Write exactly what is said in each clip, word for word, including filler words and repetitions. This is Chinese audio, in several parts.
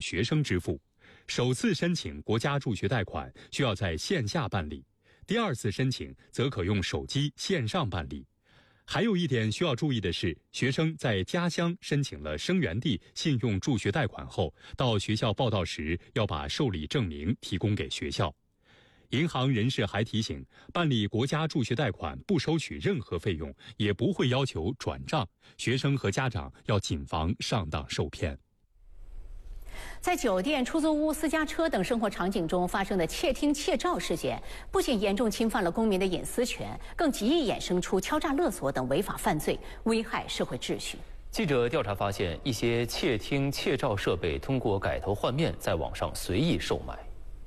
学生支付。首次申请国家助学贷款需要在线下办理，第二次申请则可用手机线上办理。还有一点需要注意的是，学生在家乡申请了生源地信用助学贷款后，到学校报到时要把受理证明提供给学校。银行人士还提醒，办理国家助学贷款不收取任何费用，也不会要求转账，学生和家长要谨防上当受骗。 在酒店、出租屋、私家车等生活场景中发生的窃听窃照事件，不仅严重侵犯了公民的隐私权，更极易衍生出敲诈勒索等违法犯罪，危害社会秩序。 记者调查发现，一些窃听窃照设备通过改头换面，在网上随意售卖。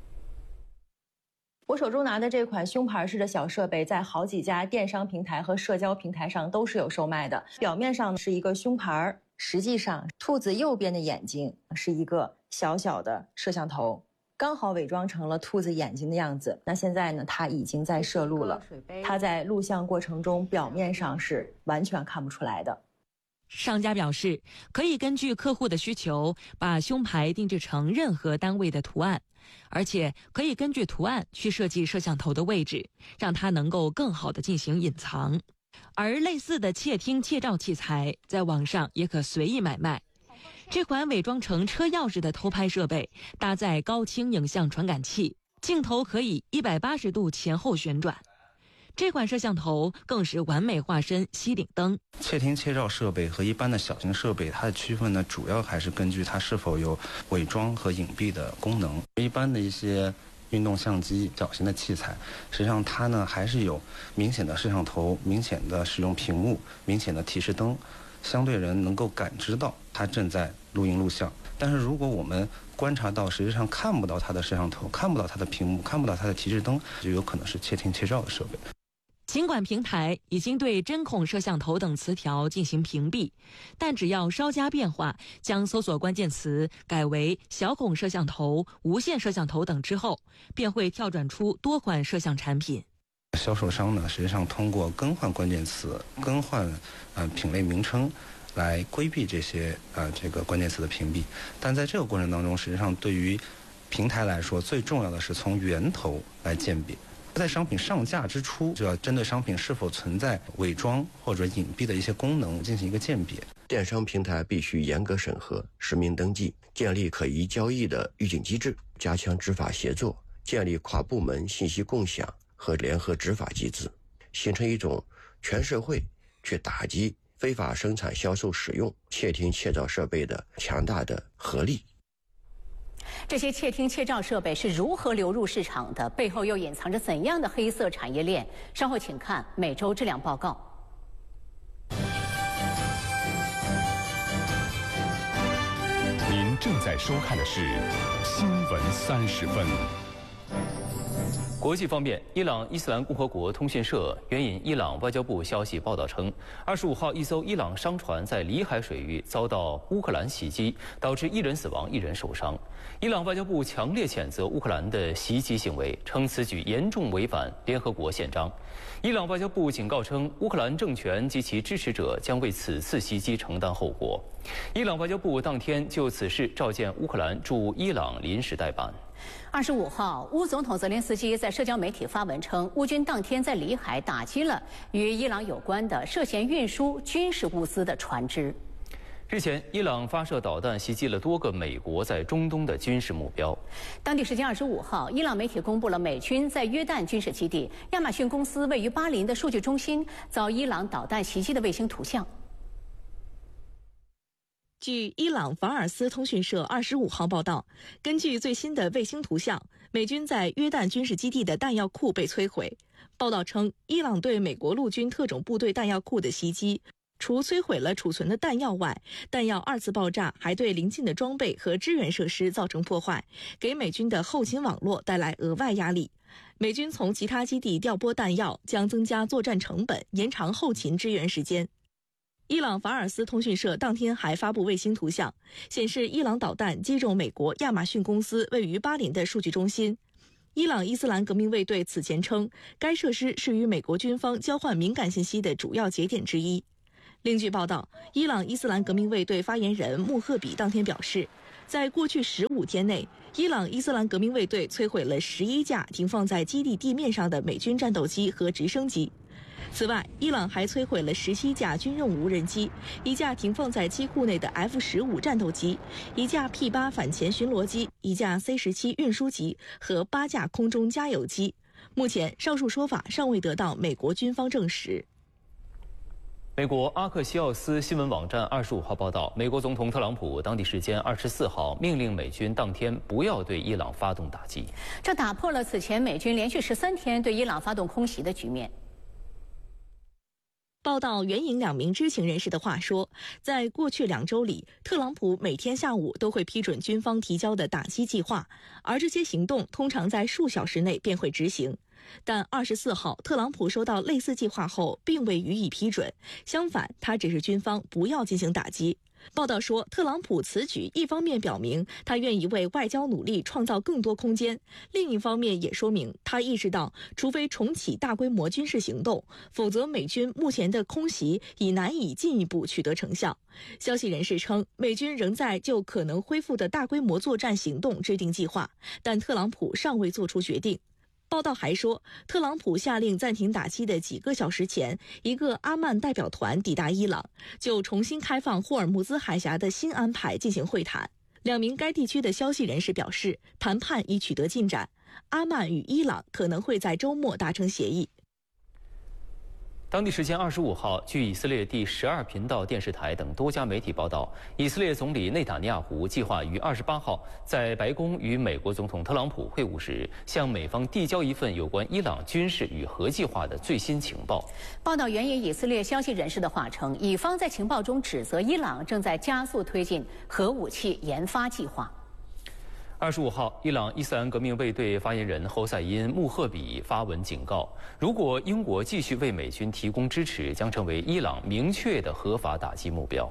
我手中拿的这款胸牌式的小设备，在好几家电商平台和社交平台上都是有售卖的。表面上是一个胸牌，实际上兔子右边的眼睛是一个小小的摄像头，刚好伪装成了兔子眼睛的样子。那现在呢，它已经在摄录了，它在录像过程中表面上是完全看不出来的。 商家表示，可以根据客户的需求，把胸牌定制成任何单位的图案，而且可以根据图案去设计摄像头的位置，让它能够更好地进行隐藏。而类似的窃听窃照器材，在网上也可随意买卖。这款伪装成车钥匙的偷拍设备，搭载高清影像传感器，镜头可以一百八十度前后旋转。这款摄像头更是完美化身吸顶灯。 窃听窃照设备和一般的小型设备，它的区分呢，主要还是根据它是否有伪装和隐蔽的功能。一般的一些运动相机、小型的器材，实际上它呢还是有明显的摄像头、明显的使用屏幕、明显的提示灯，相对人能够感知到它正在录音录像。但是如果我们观察到实际上看不到它的摄像头，看不到它的屏幕，看不到它的提示灯，就有可能是窃听窃照的设备。 尽管平台已经对针孔摄像头等词条进行屏蔽，但只要稍加变化，将搜索关键词改为小孔摄像头、无线摄像头等之后，便会跳转出多款摄像产品。 销售商呢，实际上通过更换关键词、更换呃品类名称，来规避这些呃这个关键词的屏蔽。但在这个过程当中，实际上对于平台来说，最重要的是从源头来鉴别。在商品上架之初，就要针对商品是否存在伪装或者隐蔽的一些功能进行一个鉴别。 电商平台必须严格审核、实名登记，建立可疑交易的预警机制，加强执法协作，建立跨部门信息共享和联合执法机制，形成一种全社会去打击非法生产、销售、使用窃听窃照设备的强大的合力。 这些窃听窃照设备是如何流入市场的？背后又隐藏着怎样的黑色产业链？稍后请看每周质量报告。 您正在收看的是《新闻三十分》。 国际方面，伊朗伊斯兰共和国通讯社援引伊朗外交部消息报道称，二十五号一艘伊朗商船在里海水域遭到乌克兰袭击，导致一人死亡、一人受伤。伊朗外交部强烈谴责乌克兰的袭击行为，称此举严重违反联合国宪章。伊朗外交部警告称，乌克兰政权及其支持者将为此次袭击承担后果。伊朗外交部当天就此事召见乌克兰驻伊朗临时代办。 二十五号，乌总统泽连斯基在社交媒体发文称，乌军当天在里海打击了与伊朗有关的涉嫌运输军事物资的船只。 日前，伊朗发射导弹袭击了多个美国在中东的军事目标。 当地时间二十五号，伊朗媒体公布了美军在约旦军事基地亚马逊公司位于巴林的数据中心遭伊朗导弹袭击的卫星图像。 据伊朗法尔斯通讯社二十五号报道，根据最新的卫星图像，美军在约旦军事基地的弹药库被摧毁。报道称，伊朗对美国陆军特种部队弹药库的袭击，除摧毁了储存的弹药外，弹药二次爆炸还对邻近的装备和支援设施造成破坏，给美军的后勤网络带来额外压力。美军从其他基地调拨弹药，将增加作战成本，延长后勤支援时间。伊朗法尔斯通讯社当天还发布卫星图像，显示伊朗导弹击中美国亚马逊公司位于巴林的数据中心。伊朗伊斯兰革命卫队此前称，该设施是与美国军方交换敏感信息的主要节点之一。另据报道，伊朗伊斯兰革命卫队发言人穆赫比当天表示， 在过去十五天内，伊朗伊斯兰革命卫队摧毁了十一架停放在基地地面上的美军战斗机和直升机。此外，伊朗还摧毁了十七架军用无人机、一架停放在机库内的 F 十五 战斗机、一架 P 八 反潜巡逻机、一架 C 十七 运输机和八架空中加油机。目前，上述说法尚未得到美国军方证实。 美国阿克西奥斯新闻网站二十五号报道，美国总统特朗普当地时间二十四号命令美军当天不要对伊朗发动打击， 这打破了此前美军连续十三天对伊朗发动空袭的局面。 报道援引两名知情人士的话说，在过去两周里，特朗普每天下午都会批准军方提交的打击计划，而这些行动通常在数小时内便会执行。但二十四号，特朗普收到类似计划后，并未予以批准，相反，他指示军方不要进行打击。报道说，特朗普此举一方面表明他愿意为外交努力创造更多空间，另一方面也说明他意识到，除非重启大规模军事行动，否则美军目前的空袭已难以进一步取得成效。消息人士称，美军仍在就可能恢复的大规模作战行动制定计划，但特朗普尚未做出决定。报道还说，特朗普下令暂停打击的几个小时前，一个阿曼代表团抵达伊朗，就重新开放霍尔木兹海峡的新安排进行会谈。两名该地区的消息人士表示，谈判已取得进展，阿曼与伊朗可能会在周末达成协议。 当地时间二十五号，据以色列第十二频道电视台等多家媒体报道，以色列总理内塔尼亚胡计划于二十八号在白宫与美国总统特朗普会晤时，向美方递交一份有关伊朗军事与核计划的最新情报。 报道援引以色列消息人士的话称，以方在情报中指责伊朗正在加速推进核武器研发计划。 二十五号，伊朗伊斯兰革命卫队发言人侯赛因·穆赫比发文警告，如果英国继续为美军提供支持，将成为伊朗明确的合法打击目标。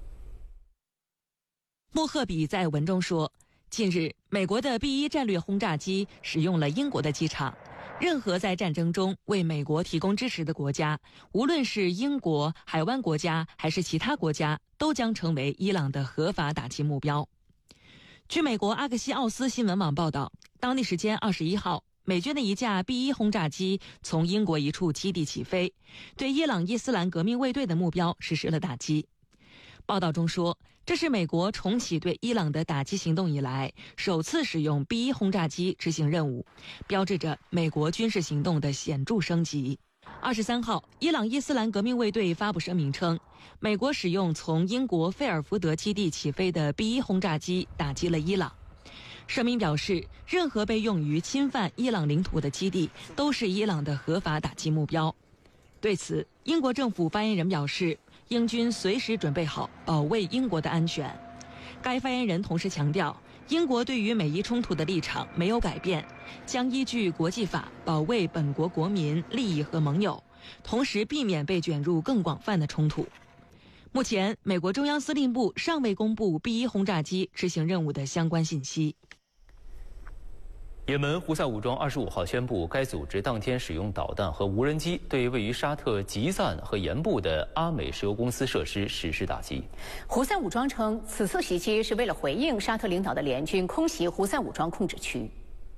穆赫比在文中说，近日，美国的 B 一战略轰炸机使用了英国的机场。任何在战争中为美国提供支持的国家，无论是英国、海湾国家还是其他国家，都将成为伊朗的合法打击目标。据美国阿克西奥斯新闻网报道，当地时间二十一号，美军的一架 B 一轰炸机从英国一处基地起飞，对伊朗伊斯兰革命卫队的目标实施了打击。报道中说，这是美国重启对伊朗的打击行动以来首次使用 B 一轰炸机执行任务，标志着美国军事行动的显著升级。二十三号，伊朗伊斯兰革命卫队发布声明称，美国使用从英国费尔福德基地起飞的 B 一轰炸机打击了伊朗。声明表示，任何被用于侵犯伊朗领土的基地都是伊朗的合法打击目标。对此，英国政府发言人表示，英军随时准备好保卫英国的安全。该发言人同时强调，英国对于美伊冲突的立场没有改变，将依据国际法保卫本国国民利益和盟友，同时避免被卷入更广泛的冲突。目前，美国中央司令部尚未公布 B 一轰炸机执行任务的相关信息。 也门胡塞武装二十五号宣布，该组织当天使用导弹和无人机对位于沙特吉赞和盐部的阿美石油公司设施实施打击。 胡塞武装称，此次袭击是为了回应沙特领导的联军空袭胡塞武装控制区。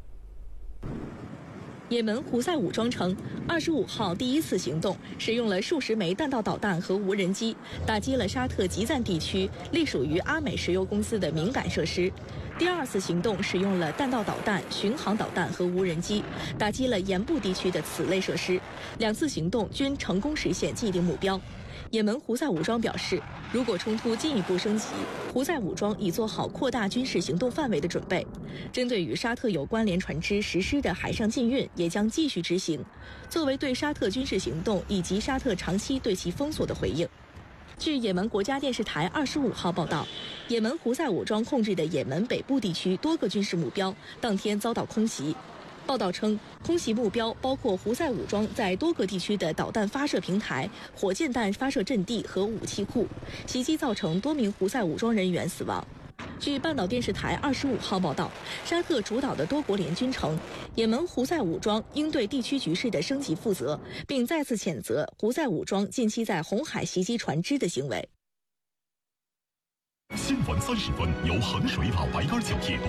也门胡塞武装称，二十五号第一次行动使用了数十枚弹道导弹和无人机，打击了沙特吉赞地区隶属于阿美石油公司的敏感设施。第二次行动使用了弹道导弹、巡航导弹和无人机，打击了盐部地区的此类设施。两次行动均成功实现既定目标。也门胡塞武装表示，如果冲突进一步升级，胡塞武装已做好扩大军事行动范围的准备。针对与沙特有关联船只实施的海上禁运，也将继续执行，作为对沙特军事行动以及沙特长期对其封锁的回应。据也门国家电视台二十五号报道，也门胡塞武装控制的也门北部地区多个军事目标当天遭到空袭。报道称，空袭目标包括胡塞武装在多个地区的导弹发射平台、火箭弹发射阵地和武器库。袭击造成多名胡塞武装人员死亡。据半岛电视台二十五号报道，沙特主导的多国联军称，也门胡塞武装应对地区局势的升级负责，并再次谴责胡塞武装近期在红海袭击船只的行为。 新闻三十分由衡水老白干酒业